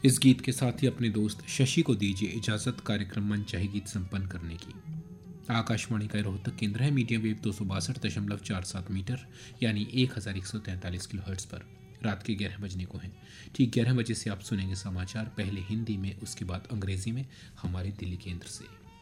इस गीत के साथ ही अपने दोस्त शशि को दीजिए इजाजत कार्यक्रम मनचाहे गीत संपन्न करने की। आकाशवाणी का रोहतक केंद्र है मीडियम वेव 262.47 मीटर यानी 1143 किलोहर्ट्ज पर। रात के 11 बजने को हैं। ठीक 11 बजे से आप सुनेंगे समाचार, पहले हिंदी में, उसके बाद अंग्रेजी में हमारे दिल्ली केंद्र से।